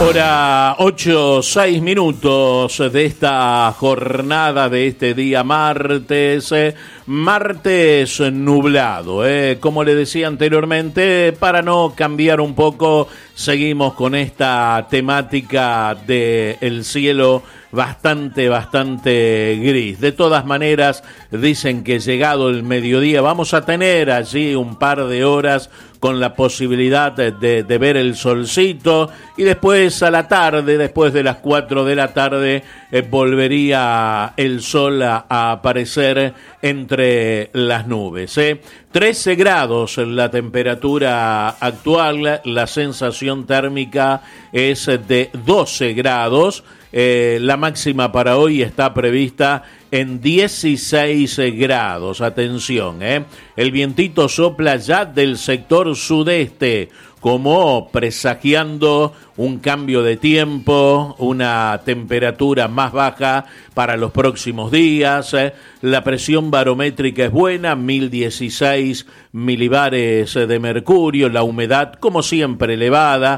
Hora 8:06 de esta jornada de este día martes, martes nublado, como le decía anteriormente, para no cambiar un poco, seguimos con esta temática del cielo bastante gris. De todas maneras, dicen que llegado el mediodía vamos a tener allí un par de horas con la posibilidad de ver el solcito, y después a la tarde, después de las 4 de la tarde, volvería el sol a aparecer entre las nubes. 13 grados la temperatura actual, la sensación térmica es de 12 grados. La máxima para hoy está prevista en 16 grados. Atención, el vientito sopla ya del sector sudeste, como presagiando un cambio de tiempo, una temperatura más baja para los próximos días. La presión barométrica es buena, 1016 milibares de mercurio, la humedad como siempre elevada,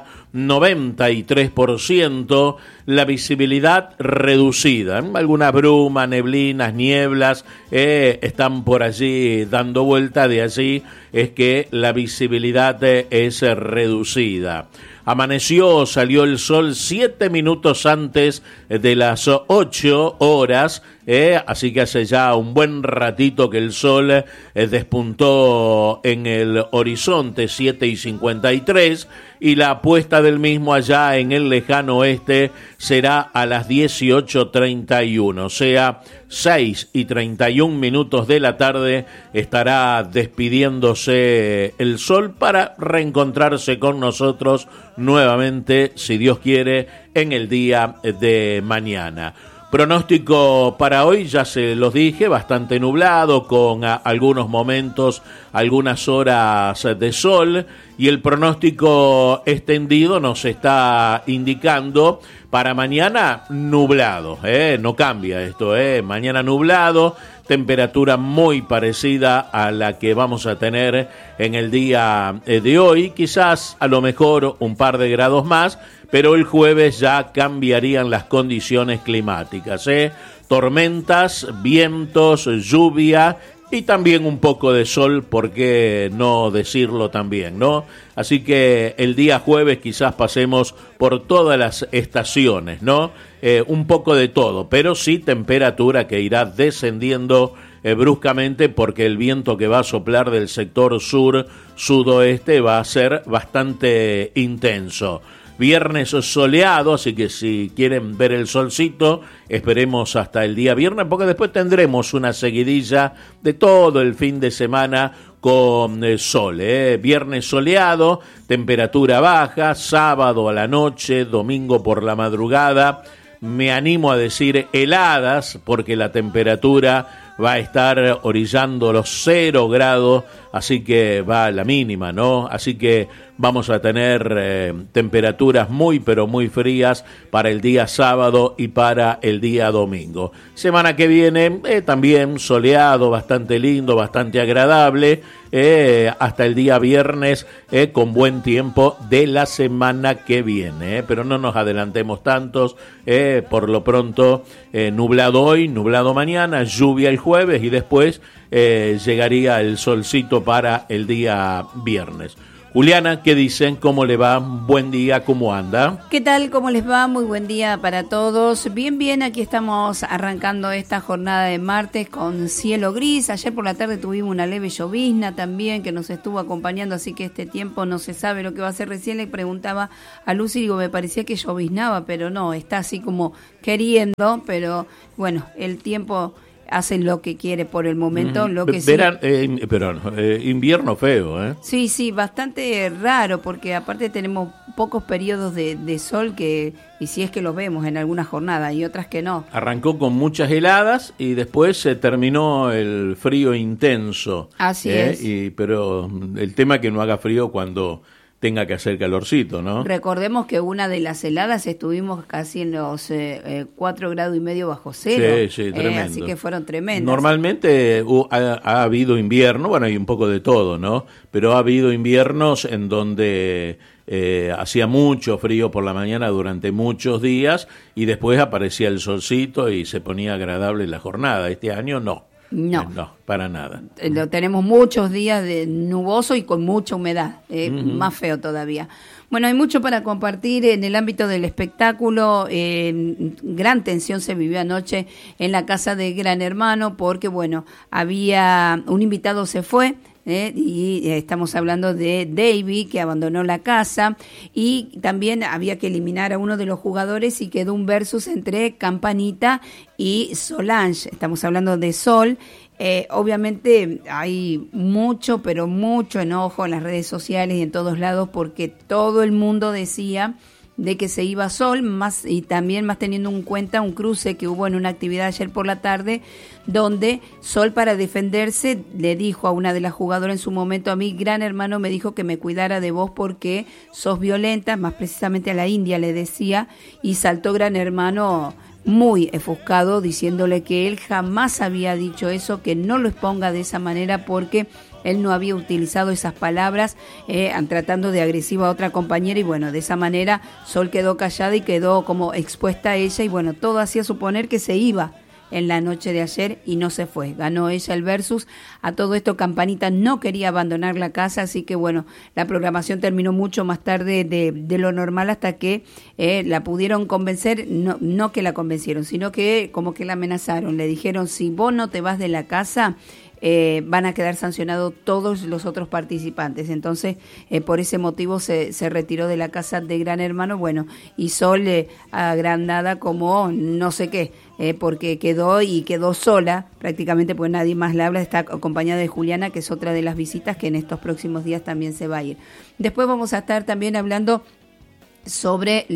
93%, la visibilidad reducida. Alguna bruma, neblinas, nieblas están por allí dando vuelta, de allí es que la visibilidad es reducida. Amaneció, salió el sol 7 minutos antes de las 8 horas, así que hace ya un buen ratito que el sol despuntó en el horizonte, 7:53, y la puesta del mismo allá en el lejano oeste será a las 18:31, o sea, 6:31 de la tarde estará despidiéndose el sol para reencontrarse con nosotros nuevamente, si Dios quiere, en el día de mañana. Pronóstico para hoy, ya se los dije, bastante nublado, con algunos momentos, algunas horas de sol, y el pronóstico extendido nos está indicando para mañana nublado, no cambia esto, mañana nublado, temperatura muy parecida a la que vamos a tener en el día de hoy, quizás a lo mejor un par de grados más, pero el jueves ya cambiarían las condiciones climáticas, tormentas, vientos, lluvia y también un poco de sol, ¿por qué no decirlo también, no? Así que el día jueves quizás pasemos por todas las estaciones, ¿no? Un poco de todo, pero sí temperatura que irá descendiendo bruscamente, porque el viento que va a soplar del sector sur-sudoeste va a ser bastante intenso. Viernes soleado, así que si quieren ver el solcito, esperemos hasta el día viernes, porque después tendremos una seguidilla de todo el fin de semana con sol. Viernes soleado, temperatura baja, sábado a la noche, domingo por la madrugada, me animo a decir heladas, porque la temperatura va a estar orillando los 0 grados, así que va a la mínima, ¿no? Así que vamos a tener temperaturas muy, pero muy frías para el día sábado y para el día domingo. Semana que viene también soleado, bastante lindo, bastante agradable, hasta el día viernes con buen tiempo de la semana que viene, pero no nos adelantemos tantos, por lo pronto nublado hoy, nublado mañana, lluvia el jueves y después llegaría el solcito para el día viernes. Juliana, ¿qué dicen? ¿Cómo le va? Buen día, ¿cómo anda? ¿Qué tal? ¿Cómo les va? Muy buen día para todos. Bien, aquí estamos arrancando esta jornada de martes con cielo gris. Ayer por la tarde tuvimos una leve llovizna también que nos estuvo acompañando, así que este tiempo no se sabe lo que va a ser. Recién le preguntaba a Lucy, digo, me parecía que lloviznaba, pero no, está así como queriendo, pero bueno, el tiempo hace lo que quiere por el momento, lo que invierno feo, Sí, bastante raro, porque aparte tenemos pocos periodos de sol, que y si es que los vemos en algunas jornadas y otras que no. Arrancó con muchas heladas y después se terminó el frío intenso. Así es. Pero el tema es que no haga frío cuando tenga que hacer calorcito, ¿no? Recordemos que una de las heladas estuvimos casi en los 4 grados y medio bajo cero. Sí, tremendo. Así que fueron tremendas. Normalmente ha habido invierno, bueno, hay un poco de todo, ¿no? Pero ha habido inviernos en donde hacía mucho frío por la mañana durante muchos días y después aparecía el solcito y se ponía agradable la jornada. Este año no. No, para nada. Tenemos muchos días de nuboso y con mucha humedad, más feo todavía. Bueno, hay mucho para compartir en el ámbito del espectáculo. Gran tensión se vivió anoche en la casa de Gran Hermano porque, bueno, había un invitado se fue. Y estamos hablando de Davy, que abandonó la casa, y también había que eliminar a uno de los jugadores y quedó un versus entre Campanita y Solange. Estamos hablando de Sol. Obviamente hay mucho, pero mucho enojo en las redes sociales y en todos lados porque todo el mundo decía de que se iba Sol, más y también más teniendo en cuenta un cruce que hubo en una actividad ayer por la tarde, donde Sol, para defenderse, le dijo a una de las jugadoras en su momento: a mí Gran Hermano me dijo que me cuidara de vos porque sos violenta, más precisamente a la India le decía, y saltó Gran Hermano muy ofuscado diciéndole que él jamás había dicho eso, que no lo exponga de esa manera porque él no había utilizado esas palabras, tratando de agresiva a otra compañera, y bueno, de esa manera Sol quedó callada y quedó como expuesta a ella, y bueno, todo hacía suponer que se iba en la noche de ayer y no se fue. Ganó ella el versus. A todo esto Campanita no quería abandonar la casa, así que bueno, la programación terminó mucho más tarde de lo normal hasta que la pudieron convencer, no que la convencieron, sino que como que la amenazaron, le dijeron: si vos no te vas de la casa, van a quedar sancionados todos los otros participantes. Entonces, por ese motivo se retiró de la casa de Gran Hermano. Bueno, y Sol agrandada como no sé qué, porque quedó sola prácticamente, porque nadie más le habla. Está acompañada de Juliana, que es otra de las visitas que en estos próximos días también se va a ir. Después vamos a estar también hablando sobre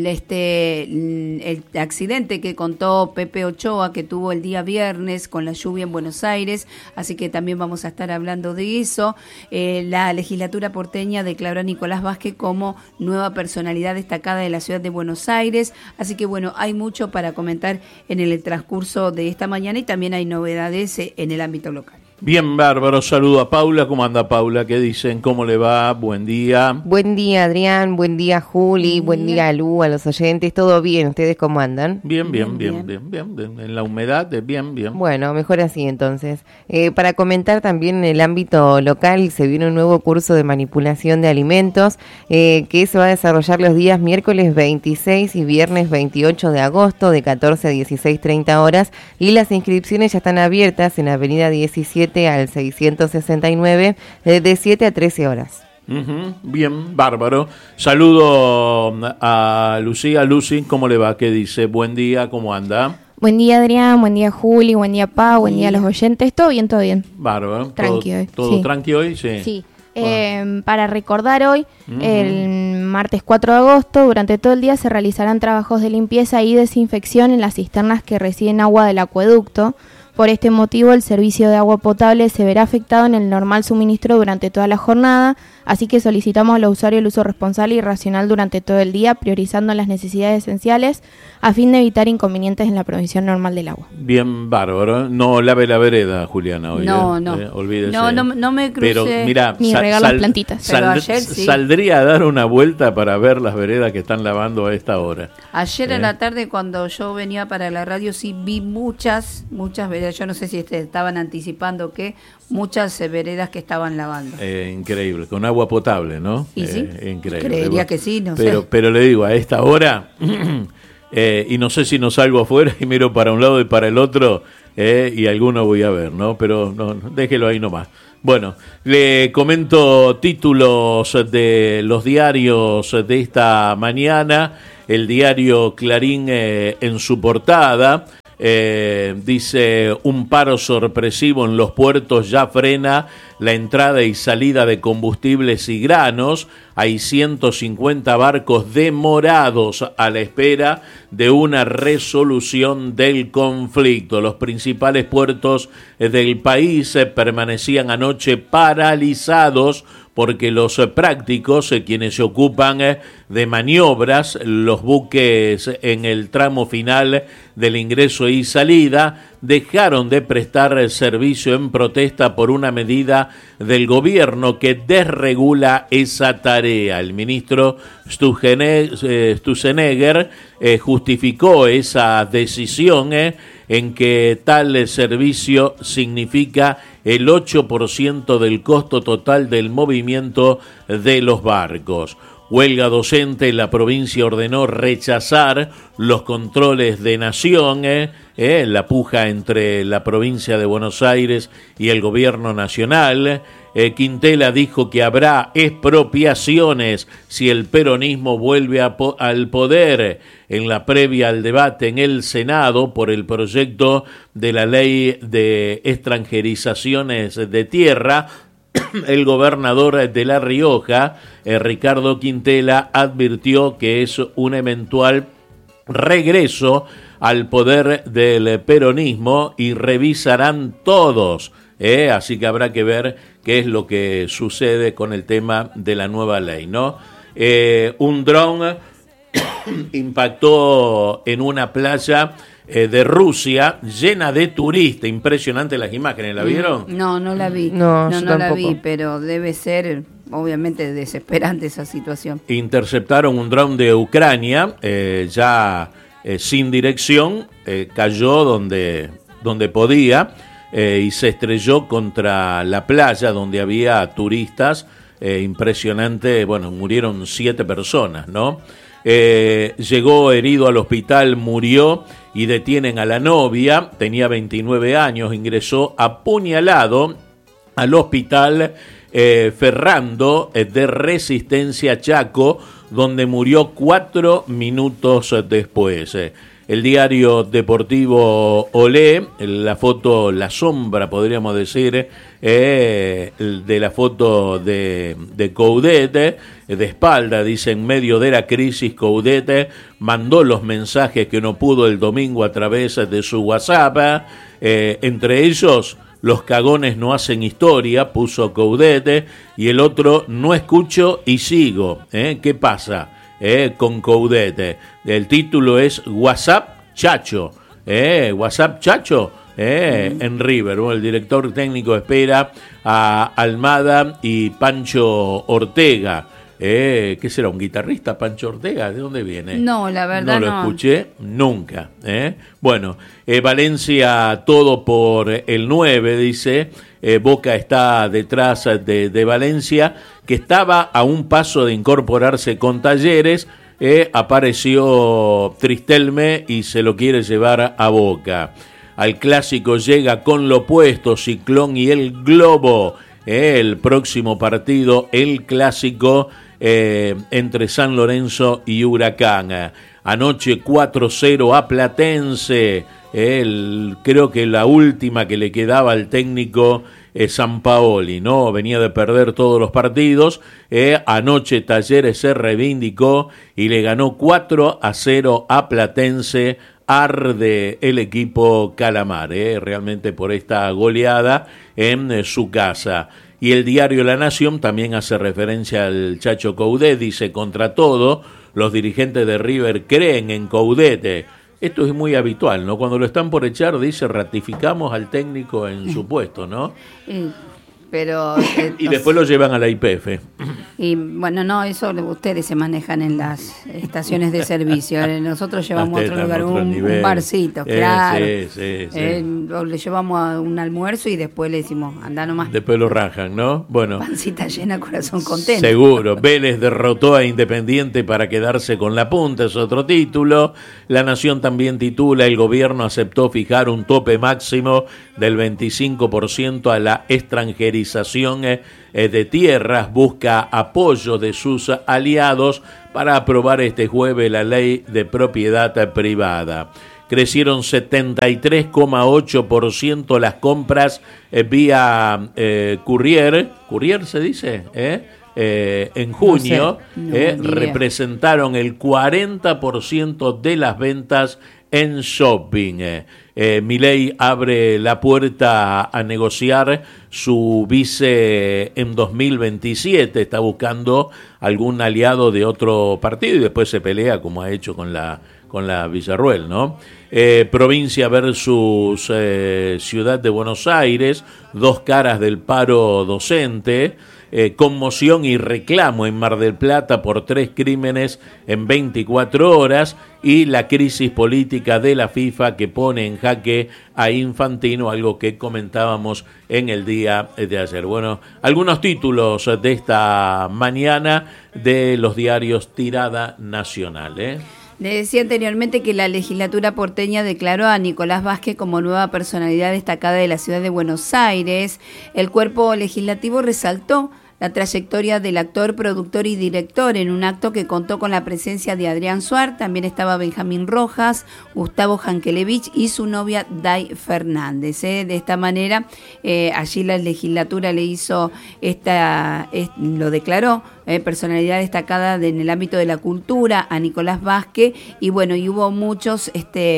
el accidente que contó Pepe Ochoa, que tuvo el día viernes con la lluvia en Buenos Aires, así que también vamos a estar hablando de eso. La legislatura porteña declaró a Nicolás Vázquez como nueva personalidad destacada de la ciudad de Buenos Aires, así que bueno, hay mucho para comentar en el transcurso de esta mañana y también hay novedades en el ámbito local. Bien, bárbaro. Saludo a Paula. ¿Cómo anda, Paula? ¿Qué dicen? ¿Cómo le va? Buen día. Buen día, Adrián. Buen día, Juli. Buen día a Lu, a los oyentes. ¿Todo bien? ¿Ustedes cómo andan? Bien. En la humedad, bien. Bueno, mejor así entonces. Para comentar también en el ámbito local, se viene un nuevo curso de manipulación de alimentos que se va a desarrollar los días miércoles 26 y viernes 28 de agosto de 14 a 16:30 horas, y las inscripciones ya están abiertas en Avenida 17 al 669 de 7 a 13 horas. Bien, bárbaro. Saludo a Lucía. Lucy, ¿cómo le va? ¿Qué dice? Buen día, ¿cómo anda? Buen día, Adrián, buen día, Juli, buen día, Pau, buen día a los oyentes. ¿Todo bien? Bárbaro. Tranqui hoy. ¿Todo sí. Tranqui hoy? Sí. Sí. Para recordar hoy, el martes 4 de agosto, durante todo el día se realizarán trabajos de limpieza y desinfección en las cisternas que reciben agua del acueducto. Por este motivo, el servicio de agua potable se verá afectado en el normal suministro durante toda la jornada, así que solicitamos a los usuarios el uso responsable y racional durante todo el día, priorizando las necesidades esenciales a fin de evitar inconvenientes en la provisión normal del agua. Bien, bárbaro. No lave la vereda, Juliana, hoy. No. Olvídese. No me crucé. Pero mira, ni regar las plantitas. Pero ayer sí. Saldría a dar una vuelta para ver las veredas que están lavando a esta hora. Ayer en la tarde, cuando yo venía para la radio, sí vi muchas veredas. Yo no sé si estaban anticipando que muchas veredas que estaban lavando. Increíble, con agua potable, ¿no? ¿Y sí? Increíble. Creería que sí, no sé. Pero le digo, a esta hora, y no sé si no salgo afuera y miro para un lado y para el otro, y alguno voy a ver, ¿no? Pero no, déjelo ahí nomás. Bueno, le comento títulos de los diarios de esta mañana. El diario Clarín en su portada dice: un paro sorpresivo en los puertos ya frena la entrada y salida de combustibles y granos. Hay 150 barcos demorados a la espera de una resolución del conflicto. Los principales puertos del país permanecían anoche paralizados porque los prácticos, quienes se ocupan de maniobras, los buques en el tramo final del ingreso y salida, dejaron de prestar servicio en protesta por una medida del gobierno que desregula esa tarea. El ministro Sturzenegger justificó esa decisión en que tal servicio significa el 8% del costo total del movimiento de los barcos. Huelga docente, la provincia ordenó rechazar los controles de Nación, la puja entre la provincia de Buenos Aires y el gobierno nacional. Quintela dijo que habrá expropiaciones si el peronismo vuelve al poder. En la previa al debate en el Senado por el proyecto de la ley de extranjerizaciones de tierra, el gobernador de La Rioja, Ricardo Quintela, advirtió que es un eventual regreso al poder del peronismo y revisarán todos. Así que habrá que ver qué es lo que sucede con el tema de la nueva ley, ¿no? Un dron impactó en una playa de Rusia llena de turistas. Impresionante las imágenes, ¿la vieron? No la vi. No la vi, pero debe ser obviamente desesperante esa situación. Interceptaron un dron de Ucrania, sin dirección, cayó donde podía y se estrelló contra la playa donde había turistas. Impresionante, bueno, murieron 7 personas, ¿no? Llegó herido al hospital, murió y detienen a la novia, tenía 29 años, ingresó apuñalado al hospital Ferrando de Resistencia Chaco, donde murió 4 minutos después. El diario deportivo Olé, la foto, la sombra, podríamos decir, de la foto de Coudet, de espalda, dice, en medio de la crisis, Coudet mandó los mensajes que no pudo el domingo a través de su WhatsApp, entre ellos, los cagones no hacen historia, puso Coudet, y el otro, no escucho y sigo. ¿Qué pasa con Coudet? El título es WhatsApp Chacho. WhatsApp Chacho. En River, bueno, el director técnico espera a Almada y Pancho Ortega. ¿Qué será? ¿Un guitarrista, Pancho Ortega? ¿De dónde viene? No, la verdad no. No lo escuché nunca. Bueno, Valencia todo por el 9, dice. Boca está detrás de Valencia, que estaba a un paso de incorporarse con Talleres. Apareció Tristelme y se lo quiere llevar a Boca. Al clásico llega con lo opuesto, Ciclón y el Globo. El próximo partido, el clásico entre San Lorenzo y Huracán. Anoche 4-0 a Platense. Creo que la última que le quedaba al técnico Sampaoli, ¿no? Venía de perder todos los partidos. Anoche Talleres se reivindicó y le ganó 4-0 a Platense. Arde el equipo Calamar, realmente por esta goleada en su casa. Y el diario La Nación también hace referencia al Chacho Coudet, dice, contra todo, los dirigentes de River creen en Coudet. Esto es muy habitual, ¿no? Cuando lo están por echar, dice, ratificamos al técnico en su puesto, ¿no? Pero y después lo llevan a la YPF. Y bueno, no, eso ustedes se manejan en las estaciones de servicio. Nosotros llevamos a otro lugar, un barcito, claro. Sí. Le llevamos a un almuerzo y después le decimos, anda nomás. Después lo rajan, ¿no? Bueno. Pancita llena, corazón contento. Seguro. Vélez derrotó a Independiente para quedarse con la punta, es otro título. La Nación también titula, el gobierno aceptó fijar un tope máximo del 25% a la extranjerización de tierras, busca apoyo de sus aliados para aprobar este jueves la ley de propiedad privada. Crecieron 73,8% las compras vía courier se dice, en junio, no sé, representaron el 40% de las ventas en shopping. Milei abre la puerta a negociar su vice en 2027, está buscando algún aliado de otro partido y después se pelea como ha hecho con la Villarruel, ¿no? Provincia versus Ciudad de Buenos Aires, dos caras del paro docente. Conmoción y reclamo en Mar del Plata por 3 crímenes en 24 horas y la crisis política de la FIFA que pone en jaque a Infantino, algo que comentábamos en el día de ayer. Bueno, algunos títulos de esta mañana de los diarios Tirada Nacional, Le decía anteriormente que la legislatura porteña declaró a Nicolás Vázquez como nueva personalidad destacada de la ciudad de Buenos Aires. El cuerpo legislativo resaltó la trayectoria del actor, productor y director en un acto que contó con la presencia de Adrián Suar, también estaba Benjamín Rojas, Gustavo Jankelevich y su novia Day Fernández. De esta manera, allí la legislatura le hizo lo declaró personalidad destacada en el ámbito de la cultura a Nicolás Vázquez y bueno, y hubo muchos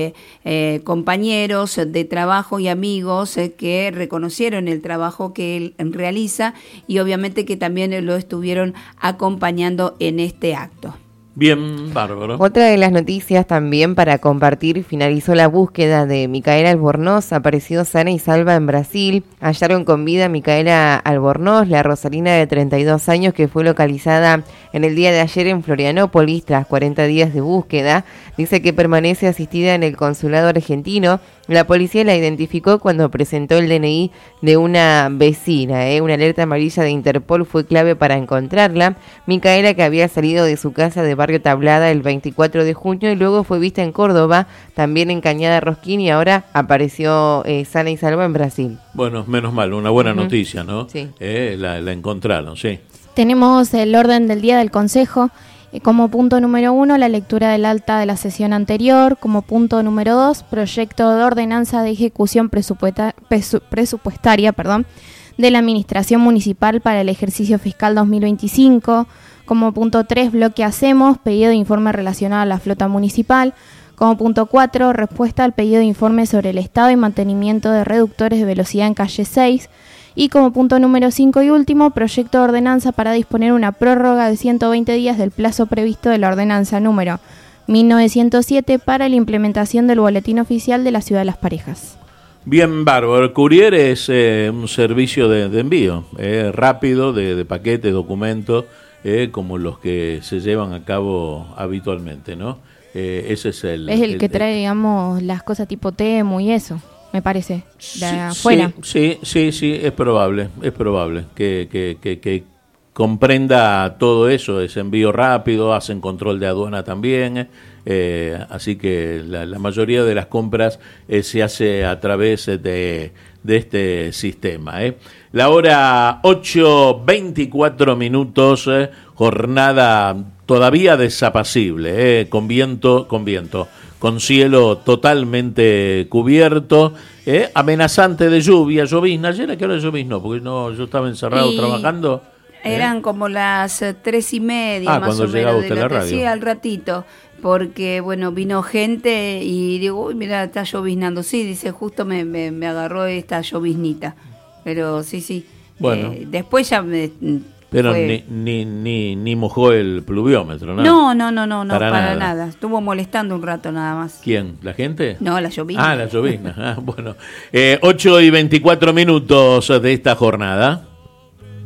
compañeros de trabajo y amigos que reconocieron el trabajo que él realiza y obviamente que también lo estuvieron acompañando en este acto. Bien, bárbaro. Otra de las noticias también para compartir, finalizó la búsqueda de Micaela Albornoz, apareció sana y salva en Brasil. Hallaron con vida a Micaela Albornoz, la rosarina de 32 años que fue localizada en el día de ayer en Florianópolis tras 40 días de búsqueda. Dice que permanece asistida en el consulado argentino. La policía la identificó cuando presentó el DNI de una vecina. Una alerta amarilla de Interpol fue clave para encontrarla. Micaela, que había salido de su casa de Barrio Tablada el 24 de junio y luego fue vista en Córdoba, también en Cañada Rosquín y ahora apareció sana y salva en Brasil. Bueno, menos mal, una buena noticia, ¿no? Sí. La encontraron, sí. Tenemos el orden del día del Consejo. Como punto número 1, la lectura del acta de la sesión anterior. Como punto número 2, proyecto de ordenanza de ejecución presupuestaria de la Administración Municipal para el ejercicio fiscal 2025. Como punto 3, bloque hacemos, pedido de informe relacionado a la flota municipal. Como punto 4, respuesta al pedido de informe sobre el estado y mantenimiento de reductores de velocidad en calle 6. Y como punto número 5 y último, proyecto de ordenanza para disponer una prórroga de 120 días del plazo previsto de la ordenanza número 1907 para la implementación del boletín oficial de la Ciudad de Las Parejas. Bien, bárbaro. Courier es un servicio de envío rápido de paquetes, documentos, como los que se llevan a cabo habitualmente, ¿no? Ese es el que trae, digamos, las cosas tipo Temu y eso. Me parece, de afuera. Sí, es probable que comprenda todo eso, ese envío rápido, hacen control de aduana también, así que la mayoría de las compras se hace a través de este sistema. La hora 8:24, jornada todavía desapacible, con viento, con cielo totalmente cubierto, amenazante de lluvia, llovizna. ¿Ayer a qué hora lloviznó? Porque no, yo estaba encerrado trabajando. Eran como las 3:30 más cuando o llegaba menos usted a la radio. Sí, al ratito, porque bueno, vino gente y digo, uy, mira, está lloviznando. Sí, dice, justo me agarró esta lloviznita. Pero sí. Bueno. Después ya Pero fue... ni mojó el pluviómetro, ¿no? No, para nada. Estuvo molestando un rato nada más. ¿Quién? ¿La gente? No, la llovizna. La llovizna. Bueno, 8:24 de esta jornada.